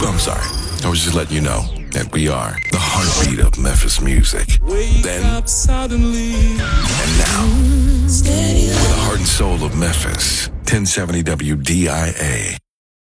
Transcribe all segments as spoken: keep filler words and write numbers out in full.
I'm sorry. I was just letting you know that we are the heartbeat of Memphis music. Then, and now, we're the heart and soul of Memphis. ten seventy W D I A.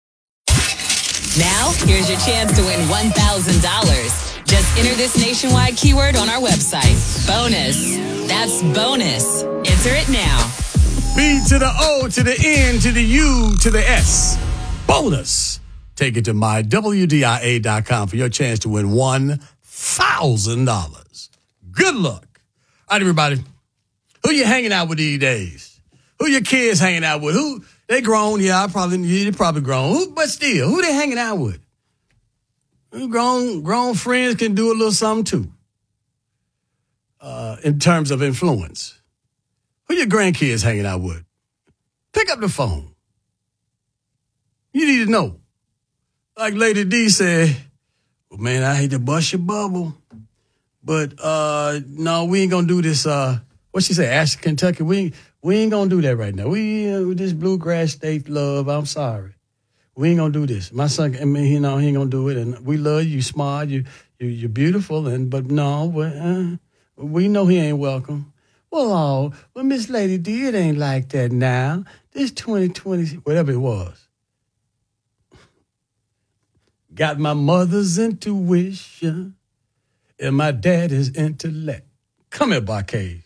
Now, here's your chance to win one thousand dollars. Just enter this nationwide keyword on our website. Bonus. That's bonus. Enter it now. B to the O to the N to the U to the S. Bonus. Take it to my W D I A dot com for your chance to win one thousand dollars. Good luck. All right, everybody. Who you hanging out with these days? Who your kids hanging out with? Who they grown? Yeah, I probably they probably grown. Who, but still, who they hanging out with? Who grown grown friends can do a little something too. Uh, in terms of influence, who your grandkids hanging out with? Pick up the phone. You need to know. Like Lady D said, well, man, I hate to bust your bubble, but uh, no, we ain't gonna do this. Uh, what she say, Ashton, Kentucky? We ain't, we ain't gonna do that right now. We uh, this bluegrass state love. I'm sorry, we ain't gonna do this. My son, I mean, you know, he ain't gonna do it. And we love you, smart, you, you you're beautiful, and but no, but, uh, we know he ain't welcome. Well, oh, well, Miss Lady D, it ain't like that now. This twenty twenty, whatever it was. Got my mother's intuition and my daddy's intellect. Come here, Barcade.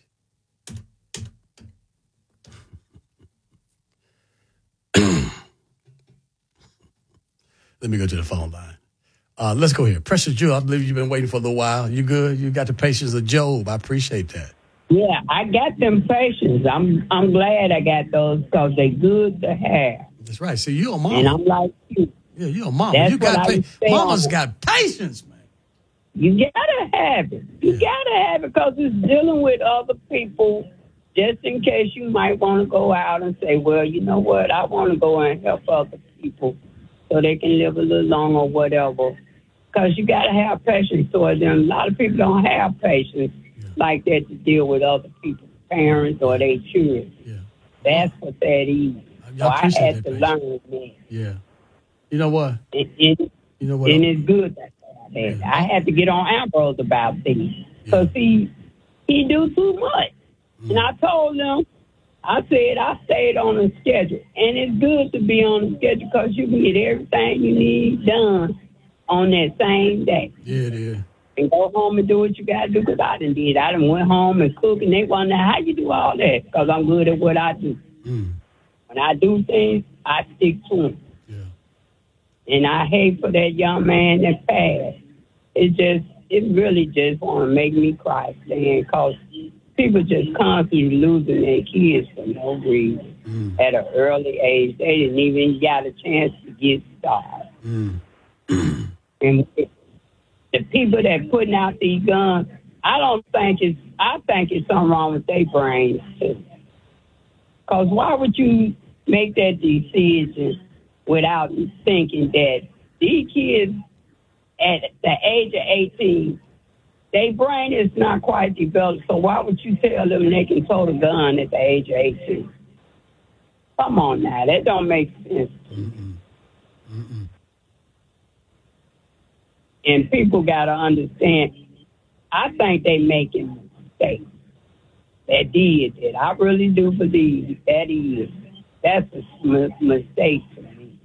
Let me go to the phone line. Uh, let's go here. Precious Jewel, I believe you've been waiting for a little while. You good? You got the patience of Job. I appreciate that. Yeah, I got them patience. I'm I'm glad I got those because they good to have. That's right. See, you're a mama. And I'm like you. Yeah, you're a mama. That's you got pa- Mama's got patience, man. You gotta have it. You yeah. gotta have it because it's dealing with other people. Just in case you might want to go out and say, well, you know what? I want to go and help other people so they can live a little longer or whatever. Because you gotta have patience towards them. A lot of people don't have patience yeah. like that to deal with other people's parents or their children. Yeah. That's what that is. So I had to patience. learn that. Yeah. You know what? It, it, you know what? And it's good that I had. Yeah. I had to get on Ambrose about things. Because yeah. he, he do too much. Mm. And I told him, I said I stayed on the schedule. And it's good to be on the schedule because you can get everything you need done on that same day. Yeah, it is. And go home and do what you got to do because I done did. I done went home and cook and they wonder how you do all that because I'm good at what I do. Mm. When I do things, I stick to them. And I hate for that young man that passed. It just, it really just want to make me cry, Stan, because people just constantly losing their kids for no reason. Mm. At an early age, they didn't even get a chance to get started. Mm. And the people that putting out these guns, I don't think it's, I think it's something wrong with their brains, too. Because why would you make that decision without thinking that these kids at the age of eighteen, their brain is not quite developed, so why would you tell them they can tote a gun at the age of eighteen? Come on now, that don't make sense. Mm-mm. Mm-mm. And people got to understand, I think they making mistakes. That did it. I really do believe that is. That's a mistake to me.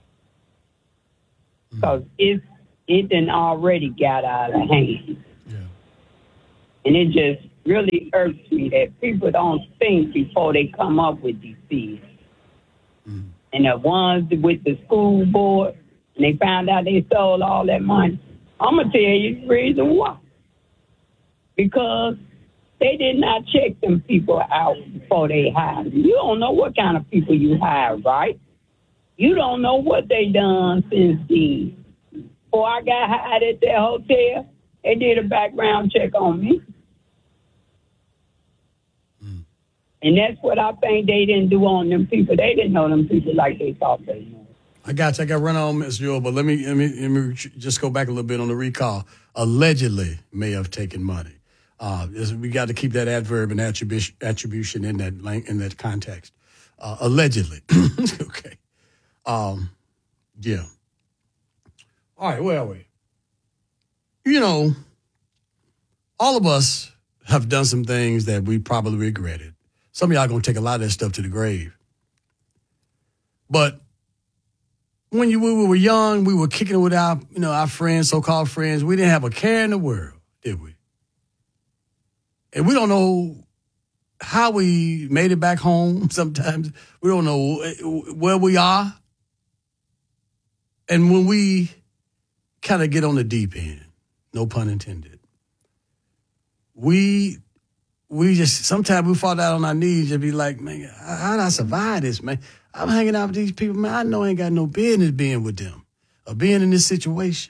Because it, it done already got out of hand. Yeah. And it just really irks me that people don't think before they come up with these things. Mm. And the ones with the school board, and they found out they stole all that money, I'm going to tell you the reason why. Because they did not check them people out before they hired them. You don't know what kind of people you hire, right? You don't know what they done since then. Before I got hired at that hotel, they did a background check on me. Mm. And that's what I think they didn't do on them people. They didn't know them people like they thought they knew. I got you. I got to run on, Miz Jewel, but let me, let me let me just go back a little bit on the recall. Allegedly may have taken money. Uh, we got to keep that adverb and attribution, attribution in that in that context. Uh, allegedly. Okay. Um, yeah. All right, where are we? You know, all of us have done some things that we probably regretted. Some of y'all going to take a lot of that stuff to the grave. But when you, we were young, we were kicking it with our, you know, our friends, so-called friends. We didn't have a care in the world, did we? And we don't know how we made it back home sometimes. We don't know where we are. And when we kind of get on the deep end, no pun intended, we we just, sometimes we fall down on our knees and be like, man, how did I survive this, man? I'm hanging out with these people, man. I know I ain't got no business being with them or being in this situation.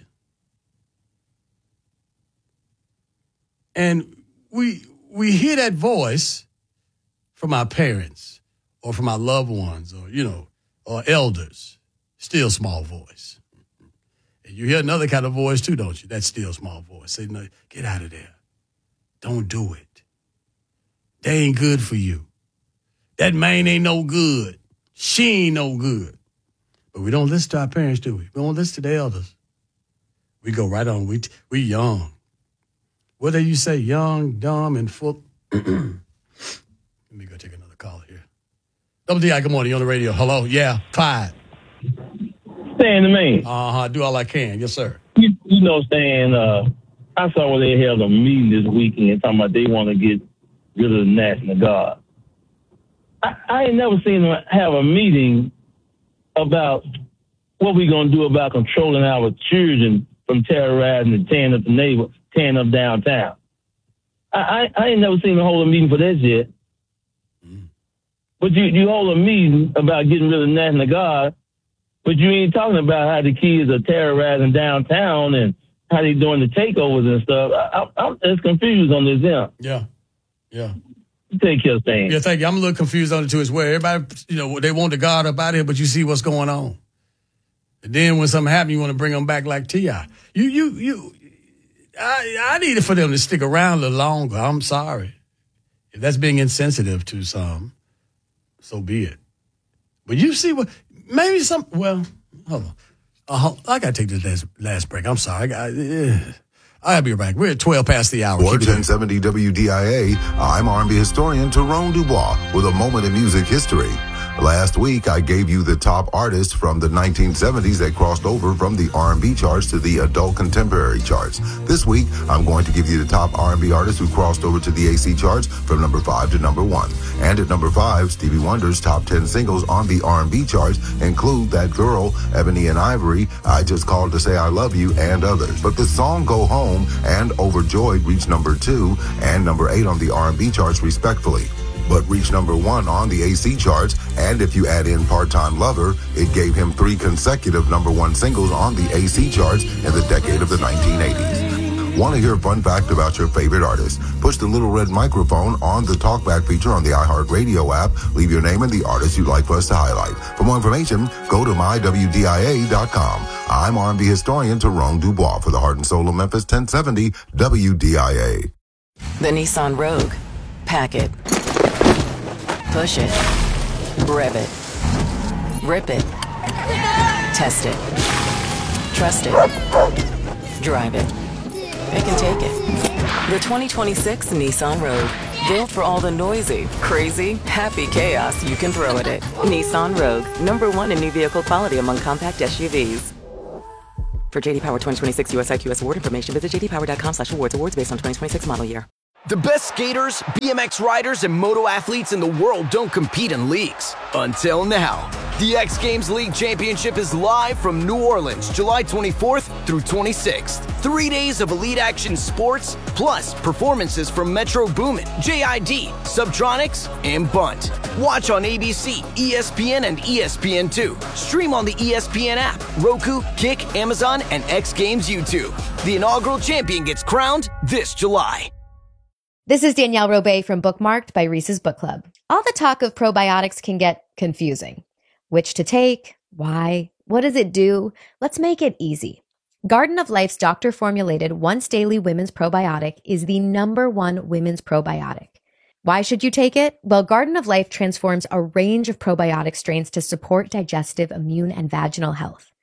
And we we hear that voice from our parents or from our loved ones or, you know, or elders, still small voice. And you hear another kind of voice too, don't you? That still small voice. Say, no, get out of there. Don't do it. They ain't good for you. That man ain't no good. She ain't no good. But we don't listen to our parents, do we? We don't listen to the elders. We go right on. We we young. What do you say? Young, dumb, and full. Let me go take another call here. W D I, good morning. You on the radio. Hello? Yeah, Clyde. Stan the man. Uh-huh. I do all I can. Yes, sir. You, you know, Stan, uh, I saw where they held a meeting this weekend talking about they want to get rid of the National Guard. I, I ain't never seen them have a meeting about what we going to do about controlling our children from terrorizing and tearing up the neighbor, tearing up downtown. I, I, I ain't never seen them hold a meeting for that yet. Mm. But you, you hold a meeting about getting rid of the National Guard, but you ain't talking about how the kids are terrorizing downtown and how they doing the takeovers and stuff. I, I, I'm just confused on this, yeah. Yeah, yeah. Take care, Stan. Yeah, thank you. I'm a little confused on it, too, as well. Everybody, you know, they want the guard up out here, but you see what's going on. And then when something happens, you want to bring them back like T I You, you, you, I, I needed for them to stick around a little longer. I'm sorry. If that's being insensitive to some, so be it. But you see what, maybe some, well, hold on. Uh, I got to take this last, last break. I'm sorry. I got, uh, I'll be right back. We're at twelve past the hour. For ten seventy W D I A, I'm R and B historian Tyrone Dubois with a moment in music history. Last week, I gave you the top artists from the nineteen seventies that crossed over from the R and B charts to the adult contemporary charts. This week, I'm going to give you the top R and B artists who crossed over to the A C charts from number five to number one. And at number five, Stevie Wonder's top ten singles on the R and B charts include That Girl, Ebony and Ivory, I Just Called to Say I Love You, and others. But the song Go Home and Overjoyed reached number two and number eight on the R and B charts respectfully, but reached number one on the A C charts, and if you add in Part-Time Lover, it gave him three consecutive number one singles on the A C charts in the decade of the nineteen eighties. Want to hear a fun fact about your favorite artist? Push the little red microphone on the Talkback feature on the iHeartRadio app. Leave your name and the artist you'd like for us to highlight. For more information, go to my W D I A dot com. I'm R and B historian Tyrone Dubois for the Heart and Soul of Memphis, ten seventy W D I A. The Nissan Rogue. Pack it. Push it. Rev it. Rip it. Test it. Trust it. Drive it. It can take it. The twenty twenty-six Nissan Rogue. Built for all the noisy, crazy, happy chaos you can throw at it. Nissan Rogue. Number one in new vehicle quality among compact S U Vs. For J D Power twenty twenty-six U S I Q S award information, visit j d power dot com slash awards. Awards based on twenty twenty-six model year. The best skaters, B M X riders, and moto athletes in the world don't compete in leagues. Until now. The X Games League Championship is live from New Orleans, July twenty-fourth through twenty-sixth. Three days of elite action sports, plus performances from Metro Boomin, J I D, Subtronics, and Bunt. Watch on A B C, E S P N, and E S P N two. Stream on the E S P N app, Roku, Kick, Amazon, and X Games YouTube. The inaugural champion gets crowned this July. This is Danielle Robay from Bookmarked by Reese's Book Club. All the talk of probiotics can get confusing. Which to take? Why? What does it do? Let's make it easy. Garden of Life's doctor-formulated once-daily women's probiotic is the number one women's probiotic. Why should you take it? Well, Garden of Life transforms a range of probiotic strains to support digestive, immune, and vaginal health.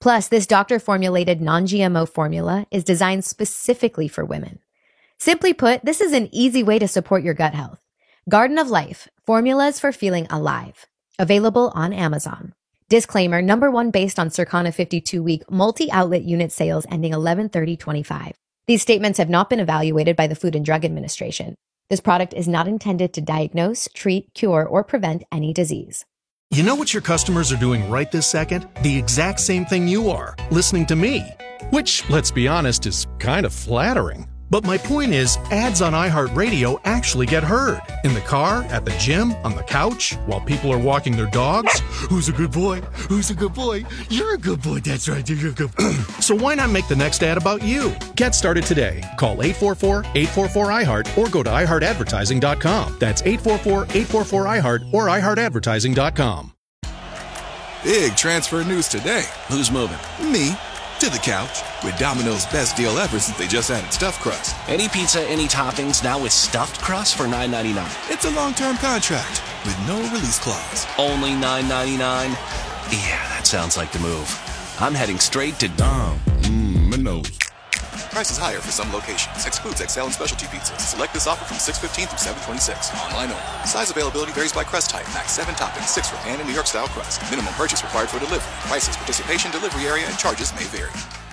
Plus, this doctor-formulated non-G M O formula is designed specifically for women. Simply put, this is an easy way to support your gut health. Garden of Life, formulas for feeling alive. Available on Amazon. Disclaimer, number one based on Circana fifty-two week multi-outlet unit sales ending eleven thirty twenty-five. These statements have not been evaluated by the Food and Drug Administration. This product is not intended to diagnose, treat, cure, or prevent any disease. You know what your customers are doing right this second? The exact same thing you are, listening to me. Which, let's be honest, is kind of flattering. But my point is, ads on iHeartRadio actually get heard. In the car, at the gym, on the couch, while people are walking their dogs. Who's a good boy? Who's a good boy? You're a good boy. That's right. You're a good boy. So why not make the next ad about you? Get started today. Call eight four four, eight four four, I heart or go to i heart advertising dot com. That's eight four four, eight four four, I heart or i heart advertising dot com. Big transfer news today. Who's moving? Me. To the couch with Domino's best deal ever since they just added stuffed crust. Any pizza, any toppings, now with stuffed crust for nine ninety-nine. It's a long-term contract with no release clause. Only nine ninety-nine? Yeah, that sounds like the move. I'm heading straight to Dom. Mmm, Minos. Prices higher for some locations. Excludes X L and specialty pizzas. Select this offer from six fifteen through seven twenty-six. Online only. Size availability varies by crust type. Max seven toppings, six for pan and New York style crust. Minimum purchase required for delivery. Prices, participation, delivery area, and charges may vary.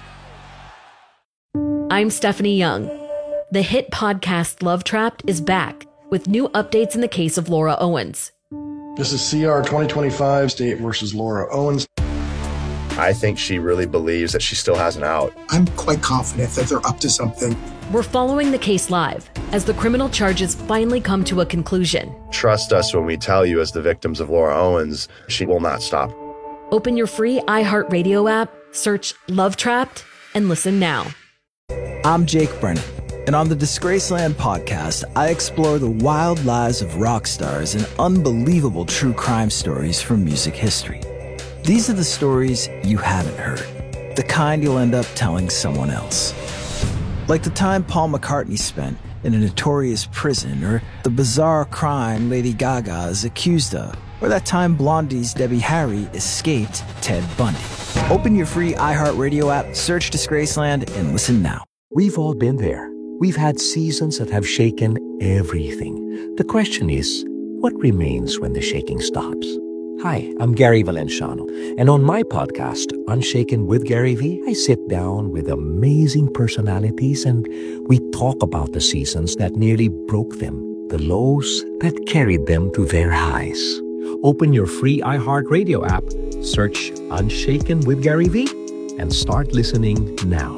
I'm Stephanie Young. The hit podcast Love Trapped is back with new updates in the case of Laura Owens. This is C R twenty twenty-five, State versus Laura Owens. I think she really believes that she still has an out. I'm quite confident that they're up to something. We're following the case live as the criminal charges finally come to a conclusion. Trust us when we tell you, as the victims of Laura Owens, she will not stop. Open your free iHeartRadio app, search Love Trapped, and listen now. I'm Jake Brennan, and on the Disgraceland podcast, I explore the wild lives of rock stars and unbelievable true crime stories from music history. These are the stories you haven't heard, the kind you'll end up telling someone else. Like the time Paul McCartney spent in a notorious prison, or the bizarre crime Lady Gaga is accused of, or that time Blondie's Debbie Harry escaped Ted Bundy. Open your free iHeartRadio app, search Disgraceland, and listen now. We've all been there. We've had seasons that have shaken everything. The question is, what remains when the shaking stops? Hi, I'm Gary Valenciano, and on my podcast, Unshaken with Gary V, I sit down with amazing personalities and we talk about the seasons that nearly broke them, the lows that carried them to their highs. Open your free iHeartRadio app, search Unshaken with Gary V, and start listening now.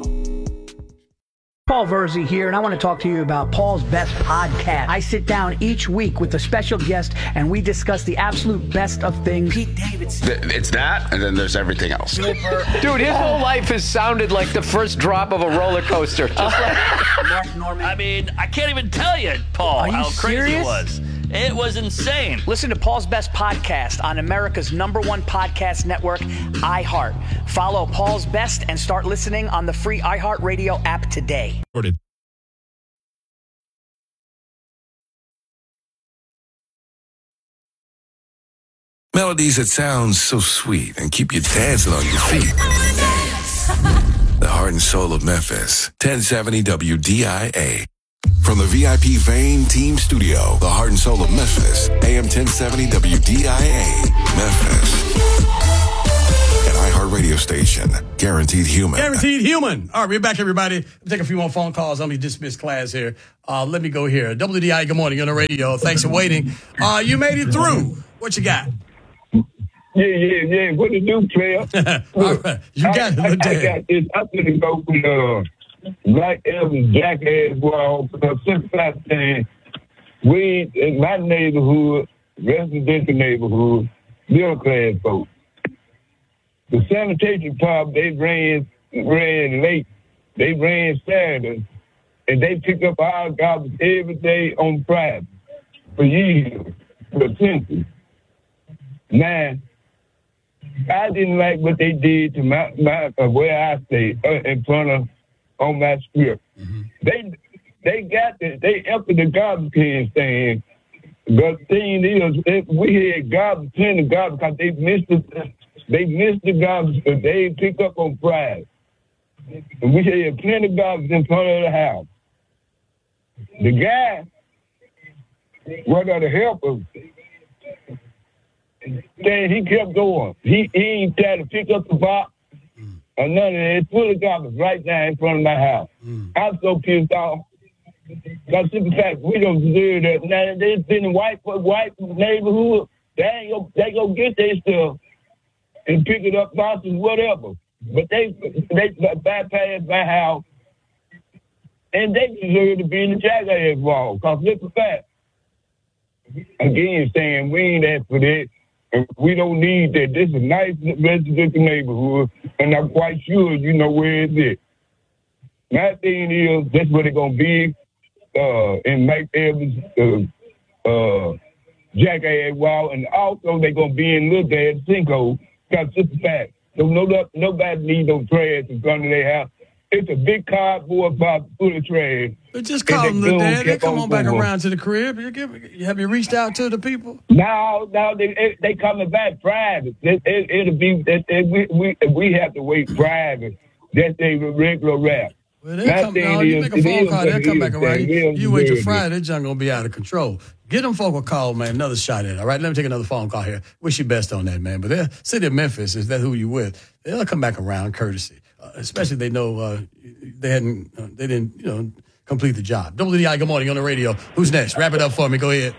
Paul Verzi here, and I want to talk to you about Paul's Best Podcast. I sit down each week with a special guest, and we discuss the absolute best of things. Pete Davidson. It's that, and then there's everything else. Dude, his whole life has sounded like the first drop of a roller coaster. Just like Mark Norman. I mean, I can't even tell you, Paul, Are you how crazy serious? it was. It was insane. Listen to Paul's Best Podcast on America's number one podcast network, iHeart. Follow Paul's Best and start listening on the free iHeartRadio app today. Melodies that sound so sweet and keep you dancing on your feet. The heart and soul of Memphis. ten seventy W D I A. From the V I P Vane Team Studio, the heart and soul of Memphis, A M ten seventy W D I A, Memphis. An iHeart radio station, guaranteed human. Guaranteed human. All right, we're back, everybody. I'll take a few more phone calls. Let me dismiss class here. Uh, let me go here. W D I A, good morning. You're on the radio. Thanks for waiting. Uh, you made it through. What you got? Yeah, yeah, yeah. What to do, player? All right. You got I, it. I, I got this. I'm going to go with uh, Black Evans, jackass world. Because since that time, we, in my neighborhood, residential neighborhood, middle class folks, the sanitation department, they ran, ran late. They ran Saturday, and they pick up our garbage every day on Friday for years, for centuries. Now, I didn't like what they did to my, my uh, where I stay uh, in front of on my strip. Mm-hmm. They they got the, they emptied the garbage can stand. But the thing is, if we had garbage, plenty of garbage, because they missed the they missed the garbage, but they pick up on Friday. And we had plenty of garbage in front of the house. The guy, one of the helpers, then he kept going. He, he ain't tried to pick up the box or none of that. It's full of garbage right now in front of my house. Mm. I'm so pissed off. Because in fact, we don't deserve that. Now, they've been in white, white neighborhood. They ain't gonna, they gonna get their stuff and pick it up, boxes, whatever. But they they bypassed my house, and they deserve to be in the jackass wall. Because look at that. Again, saying we ain't asked for that, and we don't need that. This is a nice residential neighborhood, and I'm quite sure you know where it's at. My thing is, that's what it's going to be uh, in Mike Evans' uh, uh, jackass wall, and also they're going to be in Little Dad's sinkhole. Because it's a fact. So no, nobody needs no trash in front of their house. It's a big cardboard box full of trash. But just call them, little dad. They come on, on back going. around to the crib. You give, have you reached out to the people? No, no, they they coming back private. It, it, it'll be it, it, we we we have to wait private. That's a regular rap. Well, they come, no, you make a phone call, they'll come back around. You, you wait till Friday, that junk gonna be out of control. Get them folk a call, man. Another shot at it. All right, let me take another phone call here. Wish you best on that, man. But the city of Memphis, is that who you with? They'll come back around, courtesy. Uh, especially if they know uh, they hadn't, uh, they didn't, you know, complete the job. W D I, good morning on the radio. Who's next? Wrap it up for me. Go ahead.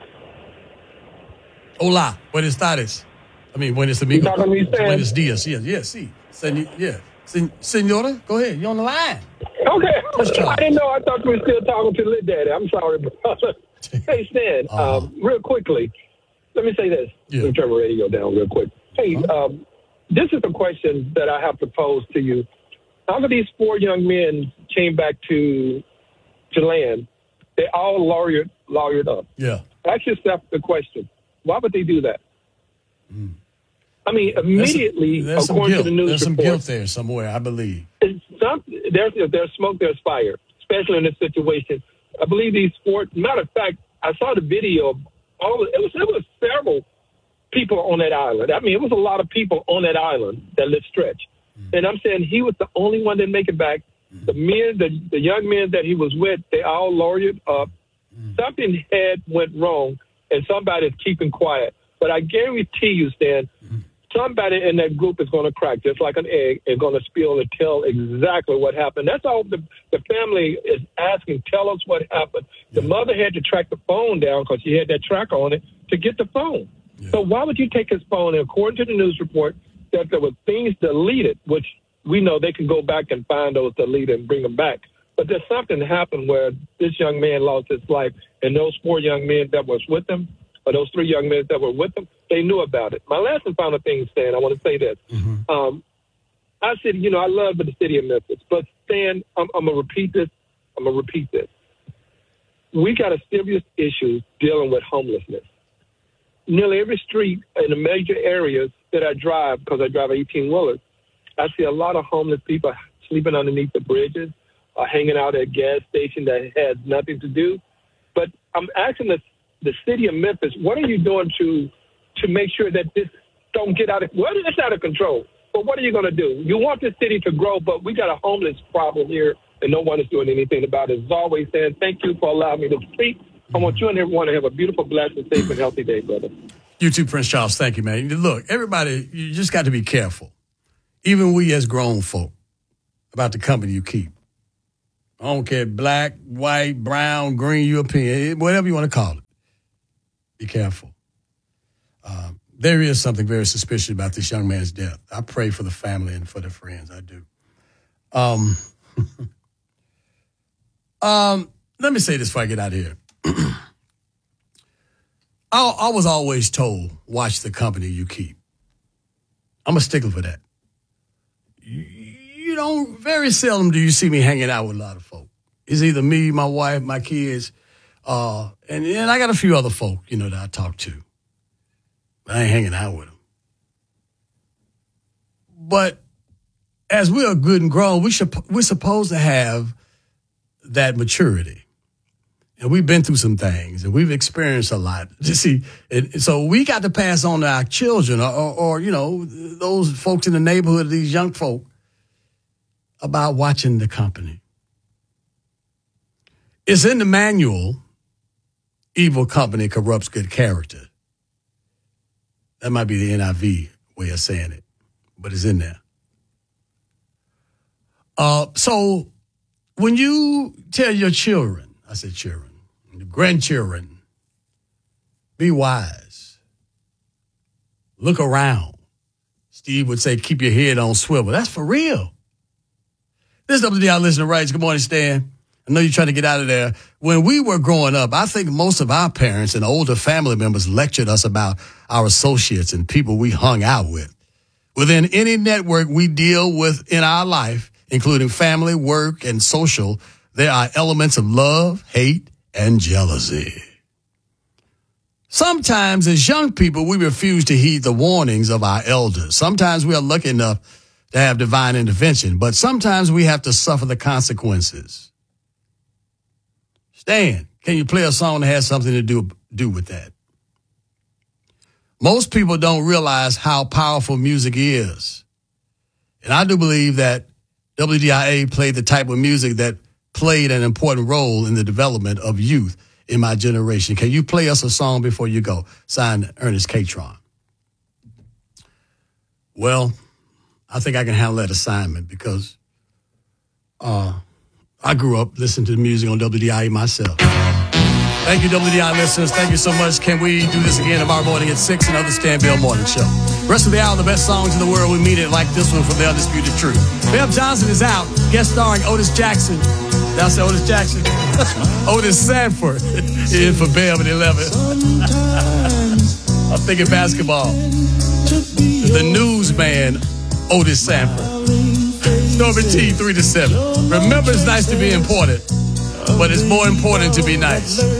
Hola, buenas tardes. I mean, buenos amigos. Buenos dias. Yes, yes, see. Sen- yeah. Sen- Senora, go ahead. You're on the line. Okay. I didn't know. I thought we were still talking to Little Daddy. I'm sorry, brother. Hey, Stan, uh-huh. um, real quickly, let me say this. Yeah. Let me turn my radio down real quick. Hey, uh-huh. um, this is a question that I have to pose to you. How these four young men came back to to land? They all lawyered, lawyered up. Yeah. Ask yourself the question, why would they do that? Mm. I mean, immediately, there's some, there's according some to the news There's some report, guilt there somewhere, I believe. Some, there's, there's smoke, there's fire, especially in this situation. I believe these four, matter of fact, I saw the video of all, it was, it was several people on that island. I mean, it was a lot of people on that island that lived Stretch. Mm-hmm. And I'm saying he was the only one that make it back. Mm-hmm. The men, the, the young men that he was with, they all lawyered up. Mm-hmm. Something had went wrong, and somebody's keeping quiet. But I guarantee you, Stan, mm-hmm. somebody in that group is going to crack just like an egg and going to spill and tell exactly what happened. That's all the, the family is asking. Tell us what happened. Yeah. The mother had to track the phone down because she had that tracker on it to get the phone. Yeah. So why would you take his phone? And according to the news report, that there were things deleted, which we know they can go back and find those deleted and bring them back. But there's something happened where this young man lost his life, and those four young men that was with him, or those three young men that were with him, they knew about it. My last and final thing, Stan, I want to say this. Mm-hmm. Um, I said, you know, I love the city of Memphis, but Stan, I'm, I'm going to repeat this. I'm going to repeat this. We got a serious issue dealing with homelessness. Nearly every street in the major areas that I drive, because I drive eighteen-wheelers, I see a lot of homeless people sleeping underneath the bridges, or hanging out at a gas station that has nothing to do. But I'm asking the, the city of Memphis, what are you doing to to make sure that this don't get out of, well, it's out of control. But what are you going to do? You want this city to grow, but we got a homeless problem here, and no one is doing anything about it. As always, saying thank you for allowing me to speak. I want you and everyone to have a beautiful, blessed, and safe and healthy day, brother. You too, Prince Charles. Thank you, man. Look, everybody, you just got to be careful. Even we as grown folk, about the company you keep. I don't care, black, white, brown, green, European, whatever you want to call it. Be careful. Um, there is something very suspicious about this young man's death. I pray for the family and for the friends. I do. Um, um, let me say this before I get out of here. I, I was always told, watch the company you keep. I'm a stickler for that. You, you don't, very seldom do you see me hanging out with a lot of folk. It's either me, my wife, my kids, uh, and, and I got a few other folk, you know, that I talk to. But I ain't hanging out with them. But as we're good and grown, we should, we're supposed to have that maturity. And we've been through some things, and we've experienced a lot. You see, it, so we got to pass on to our children or, or, or, you know, those folks in the neighborhood, these young folk, about watching the company. It's in the manual, evil company corrupts good character. That might be the N I V way of saying it, but it's in there. Uh, so when you tell your children, I said children, your grandchildren, be wise. Look around. Steve would say, keep your head on swivel. That's for real. This is W D I Listener Rights. Good morning, Stan. I know you're trying to get out of there. When we were growing up, I think most of our parents and older family members lectured us about our associates and people we hung out with. Within any network we deal with in our life, including family, work, and social, there are elements of love, hate, and jealousy. Sometimes as young people, we refuse to heed the warnings of our elders. Sometimes we are lucky enough to have divine intervention, but sometimes we have to suffer the consequences. Stan, can you play a song that has something to do, do with that? Most people don't realize how powerful music is. And I do believe that W D I A played the type of music that played an important role in the development of youth in my generation. Can you play us a song before you go? Signed, Ernest Catron. Well, I think I can handle that assignment because uh, I grew up listening to the music on W D I A myself. Thank you, W D I A listeners. Thank you so much. Can we do this again tomorrow morning at six, another Stan Bill Morning Show? Rest of the hour, the best songs in the world. We meet it like this one from The Undisputed Truth. Bev Johnson is out, guest starring Otis Jackson. Did I say Otis Jackson? Otis Sanford in for Bev at eleven. I'm thinking basketball. The newsman, Otis Sanford. Stormy T, three to seven. Remember, it's nice to be important, but it's more important to be nice.